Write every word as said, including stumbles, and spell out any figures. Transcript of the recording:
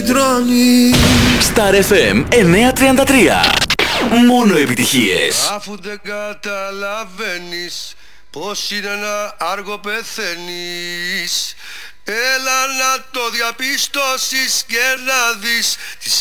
τρώνει. Star εφ εμ εννιακόσια τριάντα τρία. Μόνο επιτυχίες. Αφού δεν καταλαβαίνεις πως είναι να άργο πεθαίνεις, έλα να το διαπιστώσεις και να δεις τις